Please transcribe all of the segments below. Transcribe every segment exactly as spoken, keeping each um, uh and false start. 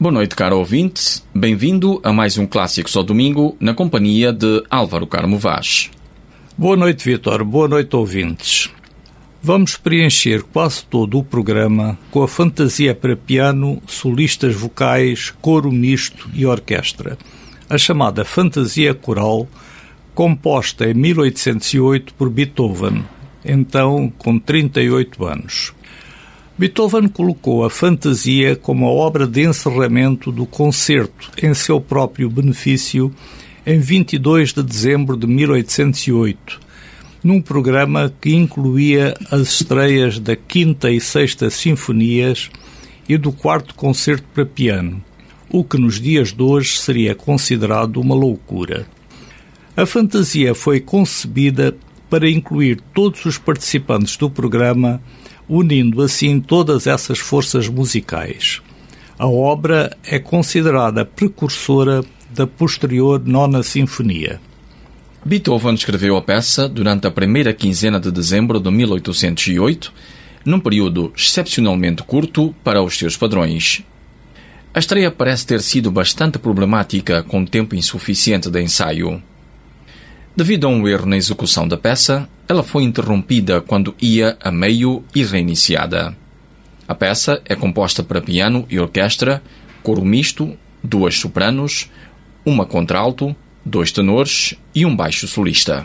Boa noite, caro ouvinte. Bem-vindo a mais um Clássicos ao Domingo, na companhia de Álvaro Carmo Vaz. Boa noite, Vítor. Boa noite, ouvintes. Vamos preencher quase todo o programa com a fantasia para piano, solistas vocais, coro misto e orquestra, a chamada fantasia coral, composta em mil oitocentos e oito por Beethoven, então com trinta e oito anos. Beethoven colocou a fantasia como a obra de encerramento do concerto em seu próprio benefício em vinte e dois de dezembro de mil oitocentos e oito, num programa que incluía as estreias da Quinta e Sexta Sinfonias e do Quarto Concerto para Piano, o que nos dias de hoje seria considerado uma loucura. A fantasia foi concebida para incluir todos os participantes do programa, unindo assim todas essas forças musicais. A obra é considerada precursora da posterior Nona Sinfonia. Beethoven escreveu a peça durante a primeira quinzena de dezembro de mil oitocentos e oito, num período excepcionalmente curto para os seus padrões. A estreia parece ter sido bastante problemática, com tempo insuficiente de ensaio. Devido a um erro na execução da peça, ela foi interrompida quando ia a meio e reiniciada. A peça é composta para piano e orquestra, coro misto, duas sopranos, uma contralto, dois tenores e um baixo solista.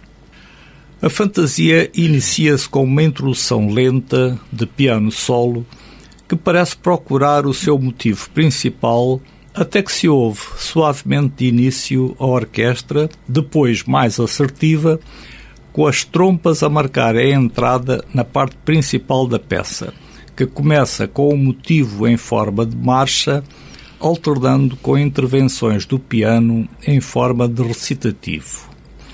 A fantasia inicia-se com uma introdução lenta de piano solo que parece procurar o seu motivo principal, até que se ouve suavemente de início a orquestra, depois mais assertiva, com as trompas a marcar a entrada na parte principal da peça, que começa com o motivo em forma de marcha, alternando com intervenções do piano em forma de recitativo.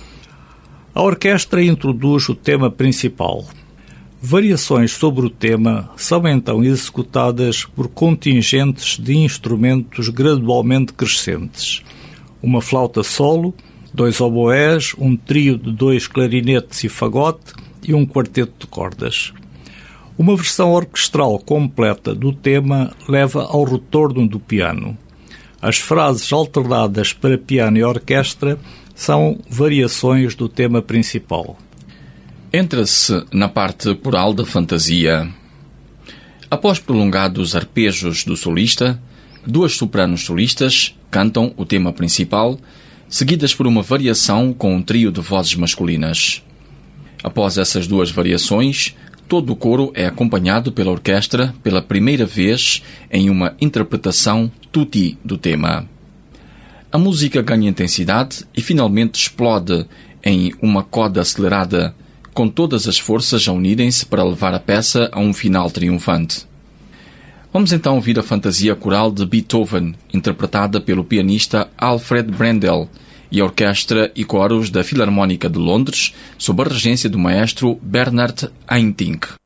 A orquestra introduz o tema principal. Variações sobre o tema são então executadas por contingentes de instrumentos gradualmente crescentes. Uma flauta solo, dois oboés, um trio de dois clarinetes e fagote e um quarteto de cordas. Uma versão orquestral completa do tema leva ao retorno do piano. As frases alternadas para piano e orquestra são variações do tema principal. Entra-se na parte coral da fantasia. Após prolongados arpejos do solista, duas sopranos solistas cantam o tema principal, seguidas por uma variação com um trio de vozes masculinas. Após essas duas variações, todo o coro é acompanhado pela orquestra pela primeira vez em uma interpretação tutti do tema. A música ganha intensidade e finalmente explode em uma coda acelerada, com todas as forças a unirem-se para levar a peça a um final triunfante. Vamos então ouvir a fantasia coral de Beethoven, interpretada pelo pianista Alfred Brendel e a orquestra e coros da Filarmónica de Londres, sob a regência do maestro Bernard Haitink.